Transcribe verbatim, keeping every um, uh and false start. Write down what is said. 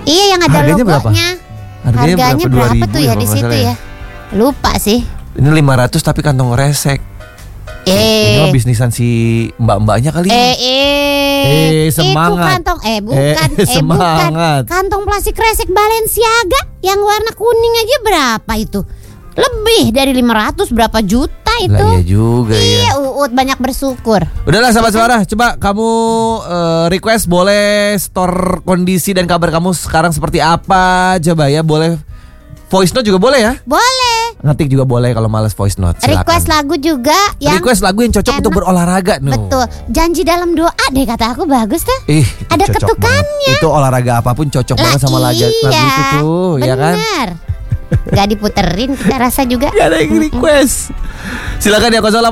Iya, yang ada Harganya logonya. berapa? Harganya, Harganya berapa, berapa tuh ya di situ ya? Lupa sih. Ini lima ratus tapi kantong resek. Eh, Ini mah bisnisan si mbak-mbaknya kali. Eh, eh, Eh, semangat. Itu kantong, eh bukan, Eh, eh, semangat. bukan. Kantong plastik resek Balenciaga yang warna kuning aja berapa itu? Lebih dari lima ratus, berapa juta itu? Lah iya juga Iya, ya. Uut banyak bersyukur. Udahlah sahabat suara, coba kamu uh, request boleh store kondisi dan kabar kamu sekarang seperti apa, coba ya, boleh voice note juga boleh ya? Boleh. Ngetik juga boleh kalau males voice note. Silakan. Request lagu juga yang request lagu yang cocok enak. untuk berolahraga no. Betul. Janji dalam doa deh kata aku bagus tuh. Ih, itu Ada cocok ketukannya. banget. Itu olahraga apapun cocok Lah, banget sama lagu, iya, lagu itu tuh, ya kan? Bener. Gak diputerin kita rasa juga. Gak ada yang request. Silakan ya nol delapan